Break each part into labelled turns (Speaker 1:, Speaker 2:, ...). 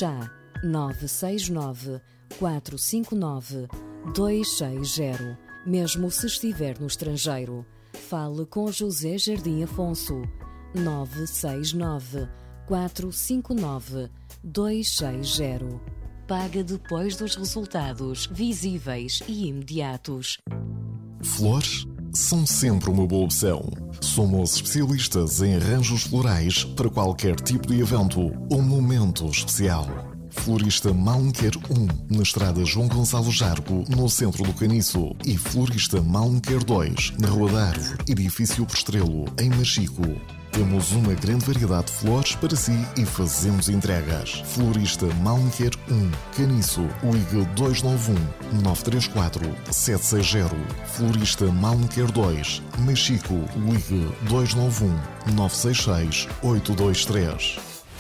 Speaker 1: já 969 459 260. Mesmo se estiver no estrangeiro, fale com José Jardim Afonso. 969 459 260. Paga depois dos resultados visíveis e imediatos.
Speaker 2: Flores são sempre uma boa opção. Somos especialistas em arranjos florais para qualquer tipo de evento ou momento especial. Florista Malmquer 1, na estrada João Gonçalo Jargo, no centro do Caniço. E Florista Malmquer 2, na Rua da Árvore, edifício Postrelo, em Machico. Temos uma grande variedade de flores para si e fazemos entregas. Florista Malmquer 1, Caniço, ligue 291 934 760. Florista Malmquer 2, Machico, ligue 291 966 823.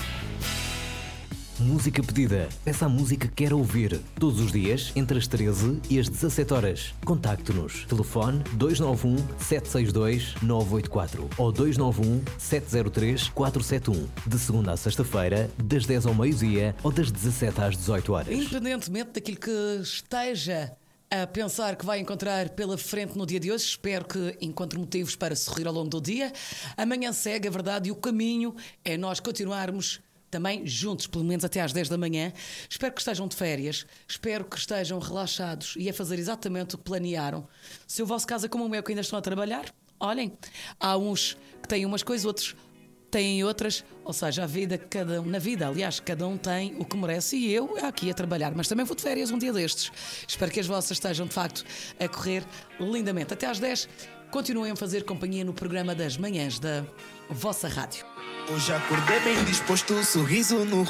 Speaker 3: Música pedida. Peça a música que quer ouvir. Todos os dias, entre as 13 e as 17 horas. Contacte-nos. Telefone 291 762 984 ou 291 703 471. De segunda a sexta-feira, das 10 ao meio-dia ou das 17 às 18 horas.
Speaker 4: Independentemente daquilo que esteja a pensar que vai encontrar pela frente no dia de hoje, espero que encontre motivos para sorrir ao longo do dia. Amanhã segue a verdade e o caminho é nós continuarmos também juntos, pelo menos até às 10 da manhã. Espero que estejam de férias, espero que estejam relaxados e a fazer exatamente o que planearam. Se o vosso caso é como o meu, que ainda estão a trabalhar, olhem, há uns que têm umas coisas, outros têm outras, ou seja, a vida, na vida, aliás, cada um tem o que merece e eu aqui a trabalhar, mas também vou de férias um dia destes. Espero que as vossas estejam, de facto, a correr lindamente. Até às 10, continuem a fazer companhia no programa das manhãs da vossa rádio.
Speaker 5: Hoje acordei bem disposto, sorriso no